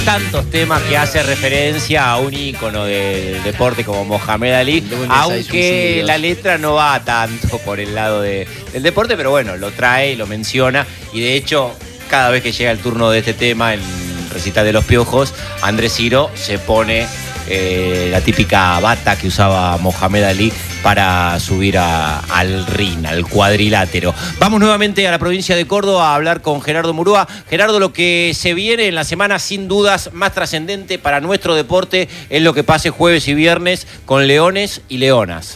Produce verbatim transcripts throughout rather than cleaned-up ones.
Tantos temas que hace referencia a un ícono del deporte como Mohamed Ali, aunque la letra no va tanto por el lado de, del deporte, pero bueno, lo trae y lo menciona, y de hecho, cada vez que llega el turno de este tema en Recital de los Piojos, Andrés Ciro se pone eh, la típica bata que usaba Mohamed Ali para subir a, al ring, al cuadrilátero. Vamos nuevamente a la provincia de Córdoba a hablar con Gerardo Murúa. Gerardo, lo que se viene en la semana sin dudas más trascendente para nuestro deporte es lo que pase jueves y viernes con Leones y Leonas.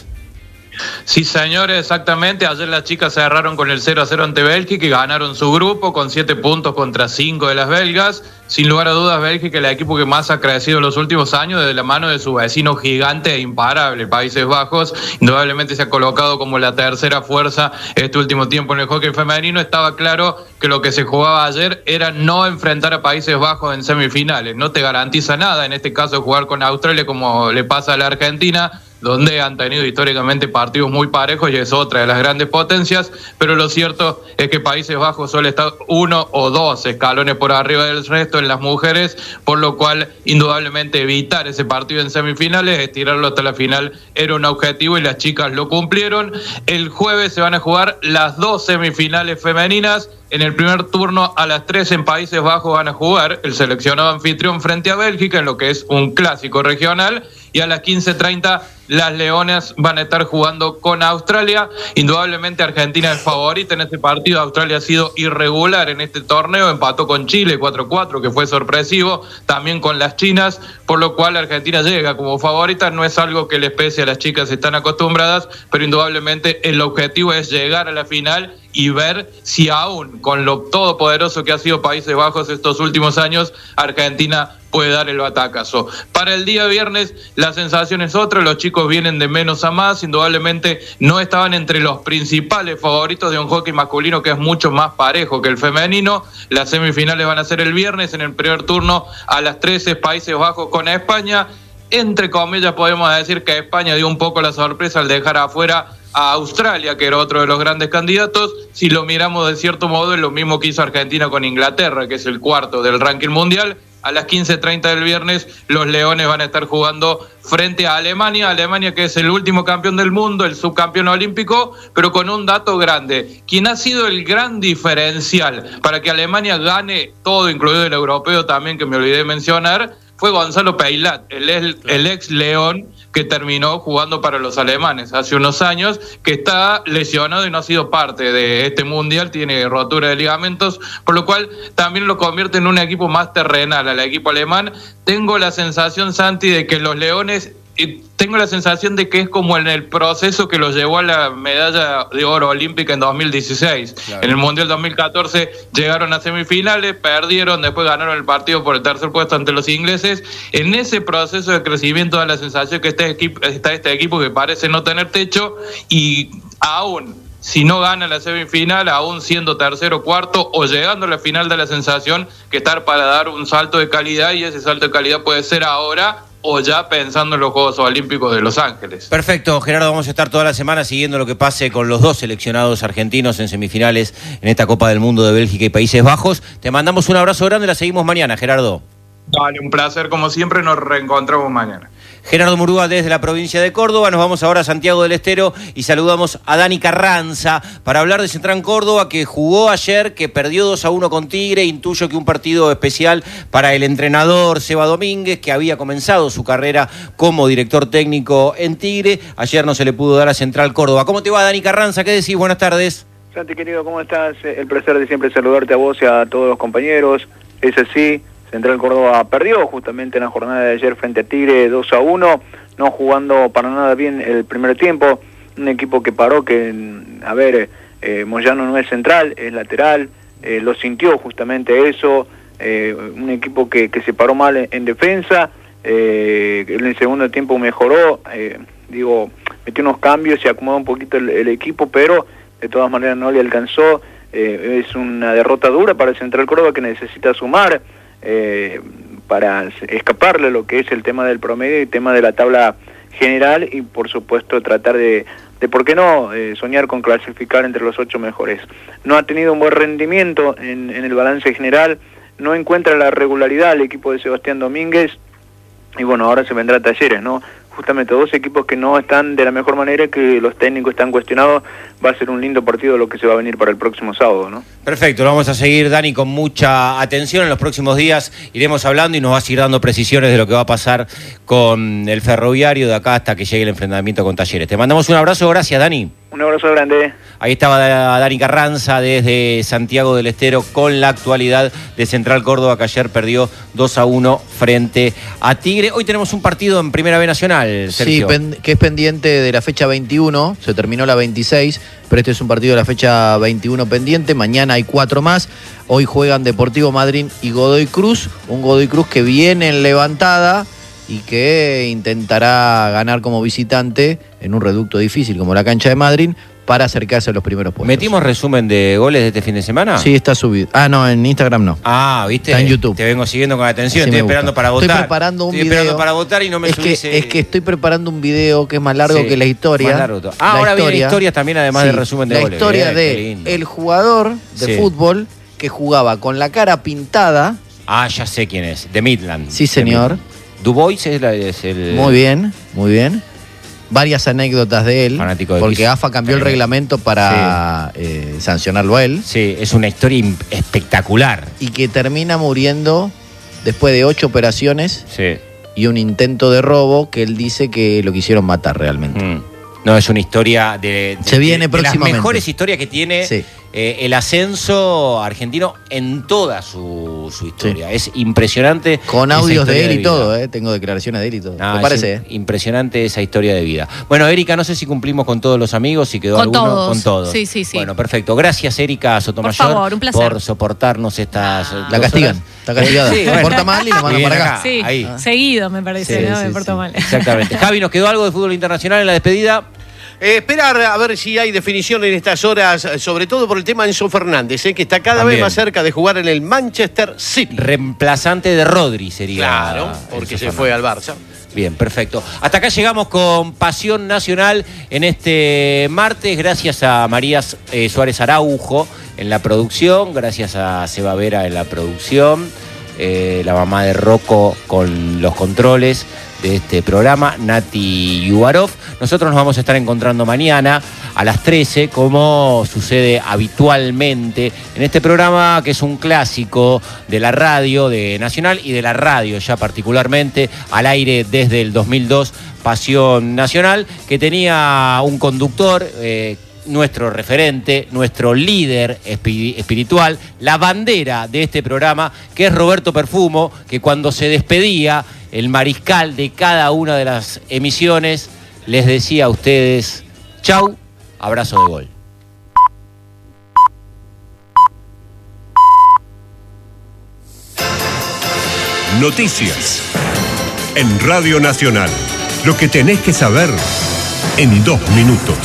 Sí, señores, exactamente. Ayer las chicas cerraron con el cero a cero ante Bélgica y ganaron su grupo con siete puntos contra cinco de las belgas. Sin lugar a dudas, Bélgica es el equipo que más ha crecido en los últimos años desde la mano de su vecino gigante e imparable, Países Bajos. Indudablemente se ha colocado como la tercera fuerza este último tiempo en el hockey femenino. Estaba claro que lo que se jugaba ayer era no enfrentar a Países Bajos en semifinales. No te garantiza nada, en este caso jugar con Australia como le pasa a la Argentina, donde han tenido históricamente partidos muy parejos y es otra de las grandes potencias, pero lo cierto es que Países Bajos suele estar uno o dos escalones por arriba del resto en las mujeres, por lo cual indudablemente evitar ese partido en semifinales, estirarlo hasta la final era un objetivo y las chicas lo cumplieron. El jueves se van a jugar las dos semifinales femeninas. En el primer turno a las tres en Países Bajos van a jugar el seleccionado anfitrión frente a Bélgica en lo que es un clásico regional, y a las quince treinta las Leonas van a estar jugando con Australia. Indudablemente Argentina es favorita en este partido. Australia ha sido irregular en este torneo, empató con Chile cuatro cuatro, que fue sorpresivo, también con las chinas, por lo cual Argentina llega como favorita. No es algo que les pese a las chicas, están acostumbradas, pero indudablemente el objetivo es llegar a la final y ver si aún con lo todopoderoso que ha sido Países Bajos estos últimos años, Argentina puede dar el batacazo. Para el día viernes la sensación es otra, los chicos vienen de menos a más, indudablemente no estaban entre los principales favoritos de un hockey masculino que es mucho más parejo que el femenino. Las semifinales van a ser el viernes, en el primer turno a las trece Países Bajos con España. Entre comillas podemos decir que España dio un poco la sorpresa al dejar afuera a Australia, que era otro de los grandes candidatos. Si lo miramos de cierto modo, es lo mismo que hizo Argentina con Inglaterra, que es el cuarto del ranking mundial. A las quince treinta del viernes, los Leones van a estar jugando frente a Alemania. Alemania, que es el último campeón del mundo, el subcampeón olímpico, pero con un dato grande. Quien ha sido el gran diferencial para que Alemania gane todo, incluido el europeo también, que me olvidé de mencionar, fue Gonzalo Peilat, el, el, el ex León, que terminó jugando para los alemanes hace unos años, que está lesionado y no ha sido parte de este mundial, tiene rotura de ligamentos, por lo cual también lo convierte en un equipo más terrenal al equipo alemán. Tengo la sensación, Santi, de que los Leones, y tengo la sensación de que es como en el proceso que los llevó a la medalla de oro olímpica en dos mil dieciséis. Claro. En el Mundial dos mil catorce llegaron a semifinales, perdieron, después ganaron el partido por el tercer puesto ante los ingleses. En ese proceso de crecimiento da la sensación que este equipo, está este equipo que parece no tener techo, y aún si no gana la semifinal, aún siendo tercero o cuarto o llegando a la final, da la sensación que estar para dar un salto de calidad, y ese salto de calidad puede ser ahora o ya pensando en los Juegos Olímpicos de Los Ángeles. Perfecto, Gerardo, vamos a estar toda la semana siguiendo lo que pase con los dos seleccionados argentinos en semifinales en esta Copa del Mundo de Bélgica y Países Bajos. Te mandamos un abrazo grande, la seguimos mañana, Gerardo. Dale, un placer como siempre, nos reencontramos mañana. Gerardo Murúa desde la provincia de Córdoba. Nos vamos ahora a Santiago del Estero y saludamos a Dani Carranza para hablar de Central Córdoba, que jugó ayer, que perdió dos a uno con Tigre. Intuyo que un partido especial para el entrenador Seba Domínguez, que había comenzado su carrera como director técnico en Tigre. Ayer no se le pudo dar a Central Córdoba. ¿Cómo te va, Dani Carranza? ¿Qué decís? Buenas tardes. Santi, querido, ¿cómo estás? El placer de siempre saludarte a vos y a todos los compañeros. Es así, Central Córdoba perdió justamente en la jornada de ayer frente a Tigre dos a uno, no jugando para nada bien el primer tiempo. Un equipo que paró, que, a ver, eh, Moyano no es central, es lateral, eh, lo sintió justamente eso. Eh, un equipo que, que se paró mal en, en defensa, eh, en el segundo tiempo mejoró, eh, digo, metió unos cambios y acomodó un poquito el, el equipo, pero de todas maneras no le alcanzó. Eh, es una derrota dura para el Central Córdoba, que necesita sumar eh, para escaparle lo que es el tema del promedio y el tema de la tabla general, y por supuesto tratar de, de ¿por qué no?, eh, soñar con clasificar entre los ocho mejores. No ha tenido un buen rendimiento en, en el balance general, no encuentra la regularidad el equipo de Sebastián Domínguez, y bueno, ahora se vendrá a Talleres, ¿no? Justamente dos equipos que no están de la mejor manera, que los técnicos están cuestionados. Va a ser un lindo partido lo que se va a venir para el próximo sábado, ¿no? Perfecto, lo vamos a seguir, Dani, con mucha atención. En los próximos días iremos hablando y nos vas a ir dando precisiones de lo que va a pasar con el Ferroviario de acá hasta que llegue el enfrentamiento con Talleres. Te mandamos un abrazo, gracias, Dani. Un abrazo grande. Ahí estaba Dani Carranza desde Santiago del Estero con la actualidad de Central Córdoba, que ayer perdió dos a uno frente a Tigre. Hoy tenemos un partido en Primera B Nacional, Sergio. Sí, que es pendiente de la fecha veintiuno, se terminó la veintiséis, pero este es un partido de la fecha veintiuno pendiente. Mañana hay cuatro más. Hoy juegan Deportivo Madryn y Godoy Cruz, un Godoy Cruz que viene en levantada y que intentará ganar como visitante en un reducto difícil como la cancha de Madryn para acercarse a los primeros puestos. ¿Metimos resumen de goles de este fin de semana? Sí, está subido. Ah, no, en Instagram no. Ah, ¿viste? Está en YouTube. Te vengo siguiendo con atención, Así estoy esperando para votar. Estoy preparando un estoy video. esperando para votar y no me es que, ese... es que estoy preparando un video que es más largo sí, que la historia. Más largo. Ah, la ahora historia, viene historias también, además sí, de resumen de la goles. La historia Bien, de el jugador de sí. fútbol que jugaba con la cara pintada. Ah, ya sé quién es, de Midland. Sí, señor. Dubois es, la, es el... Muy bien, muy bien. Varias anécdotas de él, fanático de porque Kiss. A F A cambió el reglamento para sí. eh, sancionarlo a él. Sí, es una historia espectacular. Y que termina muriendo después de ocho operaciones sí. y un intento de robo que él dice que lo quisieron matar realmente. Mm. No, es una historia de, de, Se viene de, próximamente. de las mejores historias que tiene sí. eh, el ascenso argentino en toda su, su historia. Sí. Es impresionante. Con audios de él de y todo, eh, tengo declaraciones de él y todo. No, ¿Te parece? Es impresionante esa historia de vida. Bueno, Erika, no sé si cumplimos con todos los amigos, si quedó con alguno. Todos. Con todos. Sí, sí, sí. Bueno, perfecto. Gracias, Erika Sotomayor. Por favor, un placer. Por soportarnos estas. Ah. La castigan. Está castigada. Sí, se bueno. porta mal y lo mandan para acá. acá. Sí, ahí. Seguido me parece, sí, ¿no? Sí, me porto sí. mal. Exactamente. Javi, ¿nos quedó algo de fútbol internacional en la despedida? Eh, esperar a ver si hay definición en estas horas, sobre todo por el tema de Enzo Fernández, eh, que está cada También. vez más cerca de jugar en el Manchester City. Reemplazante de Rodri sería. Claro, porque se fue al Barça. Bien, perfecto. Hasta acá llegamos con Pasión Nacional en este martes, gracias a María eh, Suárez Araujo en la producción, gracias a Seba Vera en la producción, eh, la mamá de Rocco con los controles de este programa, Nati Yubarov. Nosotros nos vamos a estar encontrando mañana a las trece, como sucede habitualmente en este programa, que es un clásico de la radio de Nacional y de la radio ya particularmente, al aire desde el dos mil dos, Pasión Nacional, que tenía un conductor, eh, nuestro referente, nuestro líder espiritual, la bandera de este programa, que es Roberto Perfumo, que cuando se despedía, el mariscal de cada una de las emisiones, les decía a ustedes, chau, abrazo de gol. Noticias en Radio Nacional. Lo que tenés que saber en dos minutos.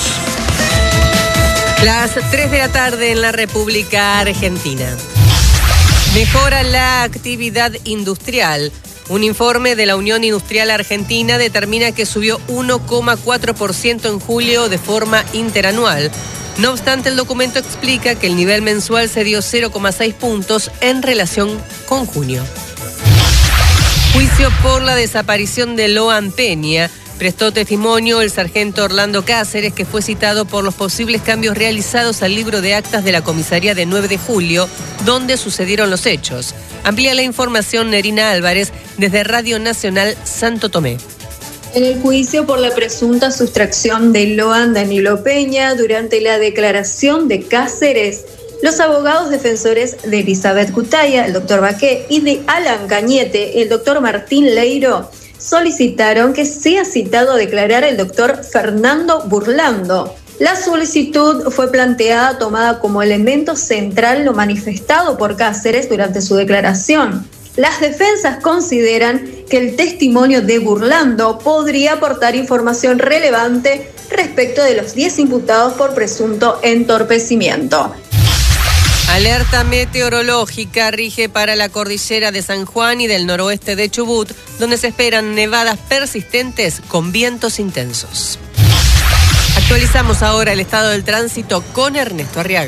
Las tres de la tarde en la República Argentina. Mejora la actividad industrial. Un informe de la Unión Industrial Argentina determina que subió uno coma cuatro por ciento en julio de forma interanual. No obstante, el documento explica que el nivel mensual se dio cero coma seis puntos en relación con junio. Juicio por la desaparición de Loan Peña. Prestó testimonio el sargento Orlando Cáceres, que fue citado por los posibles cambios realizados al libro de actas de la comisaría de nueve de julio, donde sucedieron los hechos. Amplía la información Nerina Álvarez desde Radio Nacional Santo Tomé. En el juicio por la presunta sustracción de Loan Danilo Peña durante la declaración de Cáceres, los abogados defensores de Elizabeth Cutaya, el doctor Baqué, y de Alan Cañete, el doctor Martín Leiro, solicitaron que sea citado a declarar el doctor Fernando Burlando. La solicitud fue planteada tomada como elemento central lo manifestado por Cáceres durante su declaración. Las defensas consideran que el testimonio de Burlando podría aportar información relevante respecto de los diez imputados por presunto entorpecimiento. Alerta meteorológica rige para la cordillera de San Juan y del noroeste de Chubut, donde se esperan nevadas persistentes con vientos intensos. Actualizamos ahora el estado del tránsito con Ernesto Arriaga.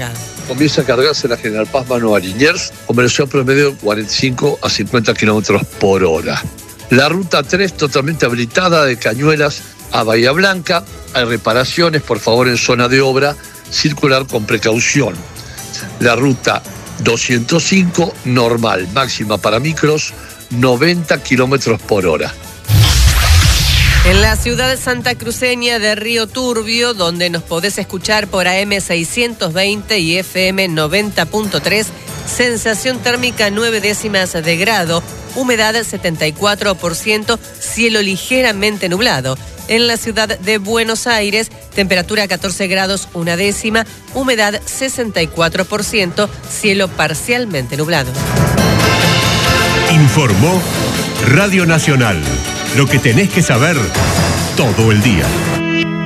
comienza a cargarse la General Paz Mano a Liniers, con velocidad promedio de cuarenta y cinco a cincuenta kilómetros por hora. La ruta tres totalmente habilitada de Cañuelas a Bahía Blanca. Hay reparaciones, por favor, en zona de obra, circular con precaución. La ruta doscientos cinco, normal, máxima para micros, noventa kilómetros por hora. En la ciudad santacruceña de Río Turbio, donde nos podés escuchar por A M seiscientos veinte y F M noventa punto tres, sensación térmica nueve décimas de grado, humedad setenta y cuatro por ciento, cielo ligeramente nublado. En la ciudad de Buenos Aires, temperatura catorce grados una décima, humedad sesenta y cuatro por ciento, cielo parcialmente nublado. Informó Radio Nacional. Lo que tenés que saber todo el día.